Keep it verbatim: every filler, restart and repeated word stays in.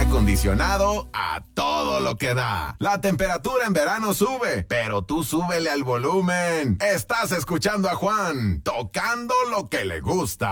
acondicionado a todo lo que da. La temperatura en verano sube, pero tú súbele al volumen. Estás escuchando a Juan, tocando lo que le gusta.